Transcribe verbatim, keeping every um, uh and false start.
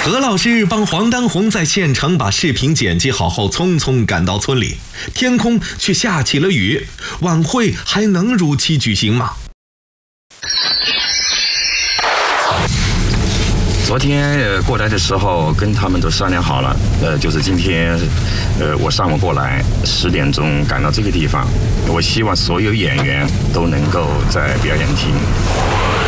何老师帮黄丹红在县城把视频剪辑好后，匆匆赶到村里，天空却下起了雨，晚会还能如期举行吗？ 昨天呃过来的时候跟他们都商量好了，呃，就是今天，呃，我上午过来十点钟赶到这个地方，我希望所有演员都能够在表演厅。